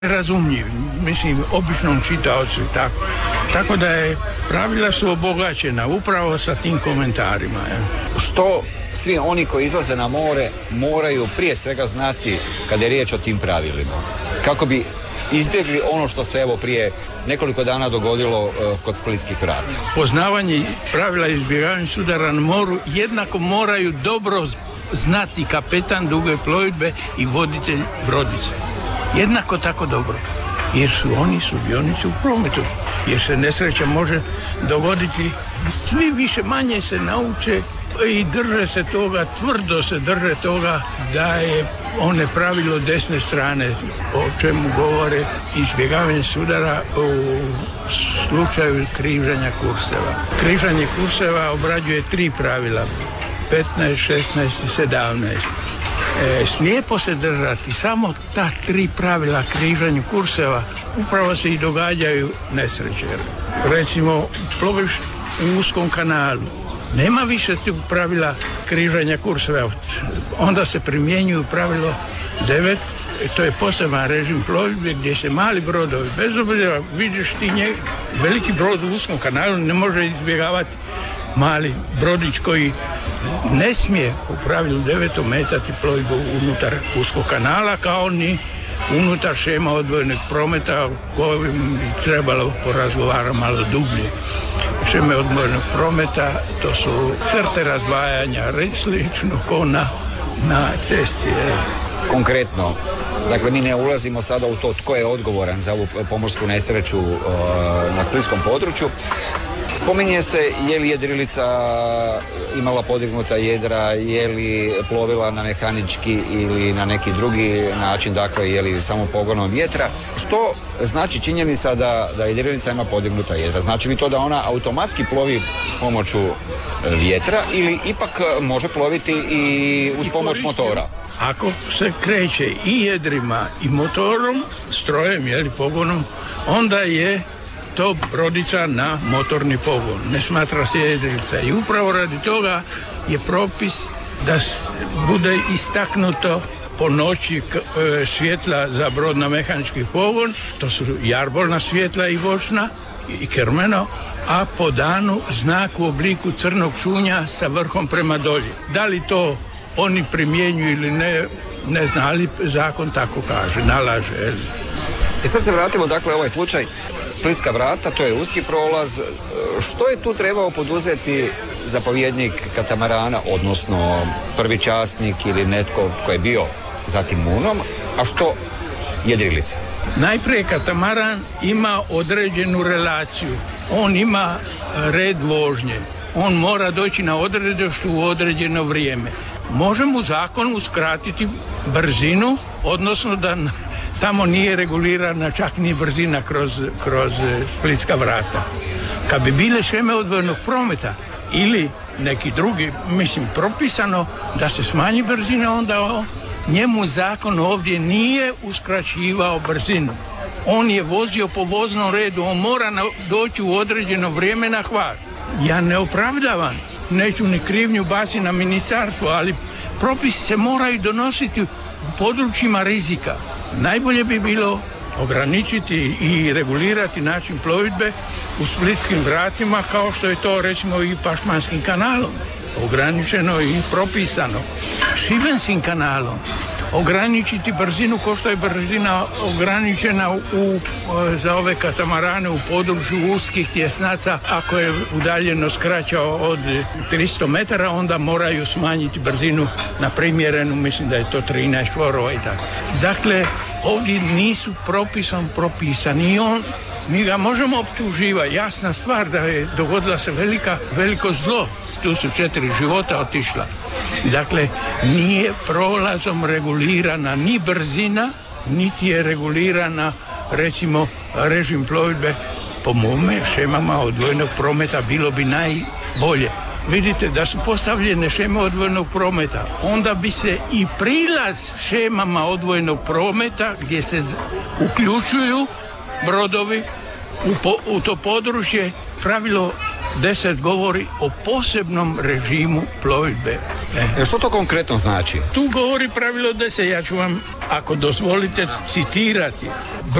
razumljiv, mislim, običnom čitaocu i tako. Tako da pravila su obogaćena upravo sa tim komentarima. Što svi oni koji izlaze na more moraju prije svega znati kada je riječ o tim pravilima? Kako bi izbjegli ono što se evo prije nekoliko dana dogodilo kod Splitskih vrata? Poznavanje pravila izbjegavanja sudara na moru jednako moraju dobro znati kapetan duge plovidbe i voditelj brodice. Jednako tako dobro. Jer su oni sudionici u prometu. Jer se nesreća može dogoditi. Svi više manje se nauče i drže se toga, tvrdo se drže toga da je one pravilo desne strane, o čemu govore izbjegavanje sudara u slučaju križanja kurseva. Križanje kurseva obrađuje 3 pravila, 15, 16 i 17. Slijepo se držati samo ta 3 pravila križanju kurseva, upravo se i događaju nesreće. Recimo, ploviš u uskom kanalu, nema više tih pravila križanja kurseva, onda se primjenjuju pravilo 9, to je poseban režim plovidbe gdje se mali brodovi, bez obzira vidiš ti veliki brod u uskom kanalu ne može izbjegavati mali brodić koji ne smije u pravilu 9 ometati plovidbu unutar uskog kanala kao ni unutar šema odvojenog prometa kojim bi trebalo porazgovarati malo dublje. Šeme odvojenog prometa to su crte razdvajanja, slično ko na cesti. Konkretno, dakle mi ne ulazimo sada u to tko je odgovoran za ovu pomorsku nesreću na splitskom području. Spominje se je li jedrilica imala podignuta jedra, je li plovila na mehanički ili na neki drugi način, dakle je li samo pogonom vjetra. Što znači činjenica da jedrilica ima podignuta jedra? Znači li to da ona automatski plovi s pomoću vjetra ili ipak može ploviti i uz pomoć motora? Ako se kreće i jedrima i motorom, strojem ili pogonom, onda je to brodica na motorni pogon. Ne smatra se jedrilica. I upravo radi toga je propis da bude istaknuto po noći svjetla za brod na mehanički pogon, to su jarbolna svjetla i bočna i kermeno, a po danu znak u obliku crnog šunja sa vrhom prema dolje. Da li to oni primjenjuju ili ne znam, ali zakon tako kaže, nalaže. I sad se vratimo, dakle, ovaj slučaj Splitska vrata, to je uski prolaz. Što je tu trebao poduzeti zapovjednik katamarana, odnosno prvi časnik ili netko tko je bio za tim munom, a što jedrilica? Najprije katamaran ima određenu relaciju. On ima red vožnje. On mora doći na odredište u određeno vrijeme. Može mu zakon uskratiti brzinu, odnosno da tamo nije regulirana čak ni brzina kroz Splitska vrata. Kad bi bile šeme odvojenog prometa ili neki drugi, mislim, propisano da se smanji brzina, onda njemu zakon ovdje nije uskraćivao brzinu. On je vozio po voznom redu, on mora doći u određeno vrijeme na hvat. Ja ne opravdavam, neću ni krivnju baciti na ministarstvo, ali propisi se moraju donositi u područjima rizika. Najbolje bi bilo ograničiti i regulirati način plovidbe u Splitskim vratima kao što je to recimo i Pašmanskim kanalom. Ograničeno i propisano. Šibenskim kanalom ograničiti brzinu kao što je brzina ograničena za ove katamarane u području uskih tjesnaca. Ako je udaljenost kraća od 300 metara, onda moraju smanjiti brzinu na primjerenu, mislim da je to 13 čvorova i tako. Dakle, ovdje nisu propisani i mi ga možemo optuživati. Jasna stvar da je dogodila se veliko zlo. Tu su 4 života otišla. Dakle, nije prolazom regulirana ni brzina, niti je regulirana, recimo, režim plovidbe. Po mome šemama odvojenog prometa bilo bi najbolje. Vidite da su postavljene šeme odvojenog prometa, onda bi se i prilaz šemama odvojenog prometa gdje se uključuju brodovi u to područje, pravilo 10 govori o posebnom režimu plovidbe. Što to konkretno znači? Tu govori pravilo 10, ja ću vam, ako dozvolite, citirati.